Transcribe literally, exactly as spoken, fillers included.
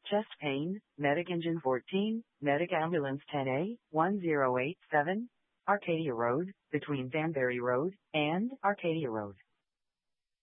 Chest pain, Medic Engine fourteen, Medic Ambulance ten A, one zero eight seven, Arcadia Road, between Danbury Road and Arcadia Road.